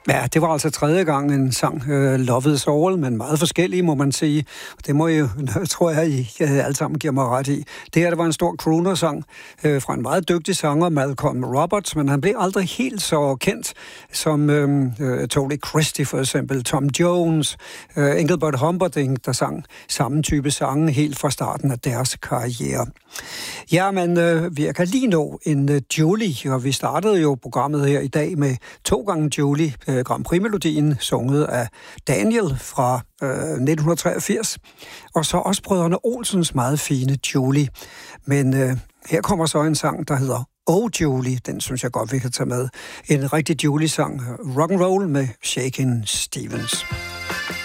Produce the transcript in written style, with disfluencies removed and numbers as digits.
Ja, det var altså tredje gang en sang, Love is All, men meget forskellige, må man sige. Det må jeg, tror jeg, I alle sammen giver mig ret i. Det her, det var en stor crooner-sang fra en meget dygtig sanger, Malcolm Roberts, men han blev aldrig helt så kendt som Tony Christie for eksempel, Tom Jones, Engelbert Humperdinck, der sang samme type sange helt fra starten af deres karriere. Ja, men vi kan lige nå en Julie, og vi startede jo programmet her i dag med 2 gange Julie, Grand Prix-melodien, sunget af Daniel fra 1983, og så også brødrene Olsens meget fine Julie. Men her kommer så en sang, der hedder Oh Julie, den synes jeg godt, vi kan tage med. En rigtig Julie-sang, rock'n'roll med Shakin' Stevens.